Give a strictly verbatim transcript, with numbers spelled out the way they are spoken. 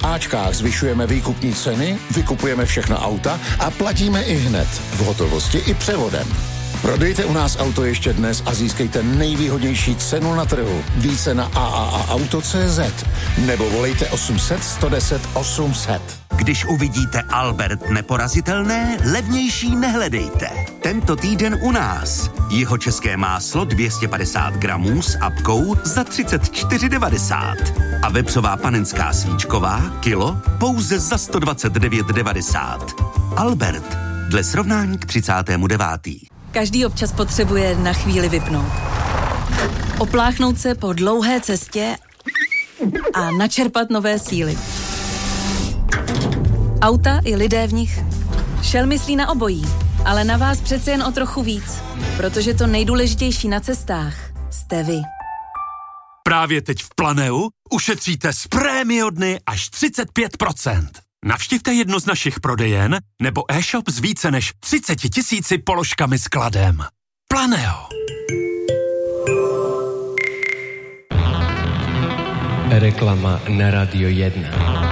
Ačkách zvyšujeme výkupní ceny, vykupujeme všechna auta a platíme i hned, v hotovosti i převodem. Prodejte u nás auto ještě dnes a získejte nejvýhodnější cenu na trhu. Více na a a a auto tečka cé zet nebo volejte osm set, sto deset, osm set. Když uvidíte Albert neporazitelné, levnější nehledejte. Tento týden u nás. Jihočeské máslo dvě stě padesát gramů s apkou za třicet čtyři devadesát. A vepřová panenská svíčková kilo pouze za sto dvacet devět devadesát. Albert, dle srovnání k třicátému devátému Každý občas potřebuje na chvíli vypnout. Opláchnout se po dlouhé cestě a načerpat nové síly. Auta i lidé v nich. Shell myslí na obojí, ale na vás přece jen o trochu víc, protože to nejdůležitější na cestách jste vy. Právě teď v Planeu ušetříte z Prémio dny až třicet pět procent. Navštivte jedno z našich prodejen nebo e-shop s více než třicet tisíci položkami skladem. Planeo. Reklama na Radio jedna.